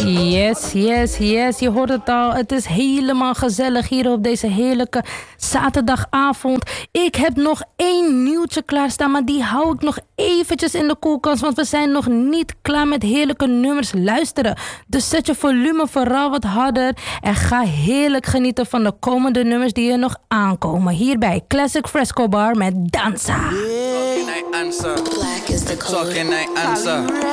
Yes, yes, yes. Je hoort het al. Het is helemaal gezellig hier op deze heerlijke zaterdagavond. Ik heb nog 1 nieuwtje klaarstaan, maar die hou ik nog eventjes in de koelkast, want we zijn nog niet klaar met heerlijke nummers luisteren. Dus zet je volume vooral wat harder en ga heerlijk genieten van de komende nummers die er nog aankomen. Hier bij Classic Fresco Bar met Danza. Black is the color.